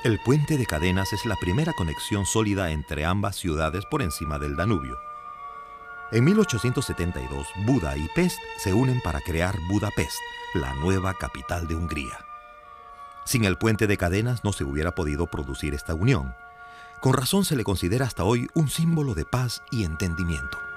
El puente de Cadenas es la primera conexión sólida entre ambas ciudades por encima del Danubio. En 1872, Buda y Pest se unen para crear Budapest, la nueva capital de Hungría. Sin el puente de Cadenas no se hubiera podido producir esta unión. Con razón se le considera hasta hoy un símbolo de paz y entendimiento.